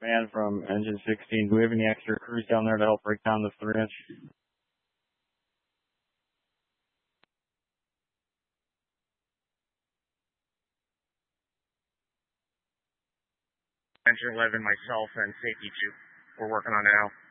man from engine 16. Do we have any extra crews down there to help break down this 3-inch? Engine 11, myself, and safety 2. We're working on it now.